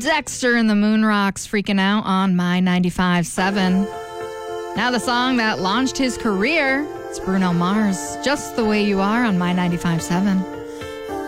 Dexter and the Moon Rocks freaking out on My 95.7. Now the song that launched his career, it's Bruno Mars, Just the Way You Are on My 95.7.